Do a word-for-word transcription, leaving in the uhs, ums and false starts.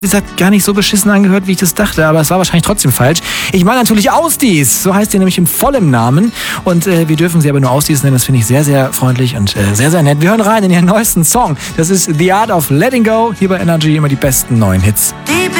Das hat gar nicht so beschissen angehört, wie ich das dachte, aber es war wahrscheinlich trotzdem falsch. Ich meine natürlich Ausdies, so heißt ihr nämlich im vollen Namen. Und äh, wir dürfen sie aber nur Ausdies nennen, das finde ich sehr, sehr freundlich und äh, sehr, sehr nett. Wir hören rein in ihren neuesten Song. Das ist The Art of Letting Go, hier bei Energy immer die besten neuen Hits. Die